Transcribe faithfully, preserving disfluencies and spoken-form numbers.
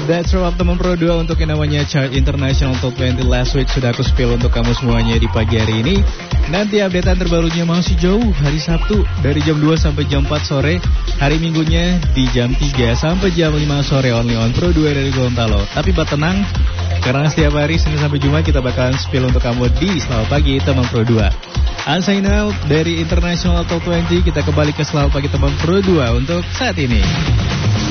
That's wrap teman Pro dua untuk yang namanya Chart International Top dua puluh Last Week. Sudah aku spill untuk kamu semuanya di pagi hari ini. Nanti updatean terbarunya masih jauh, hari Sabtu dari jam dua sampai jam empat sore. Hari Minggunya di jam tiga sampai jam lima sore, only on Pro dua dari Gorontalo. Tapi buat tenang, karena setiap hari Senin sampai Jumat kita bakalan spill untuk kamu di Selamat Pagi teman Pro dua. I'm sign out dari International Top dua puluh. Kita kembali ke Selamat Pagi teman Pro dua untuk saat ini.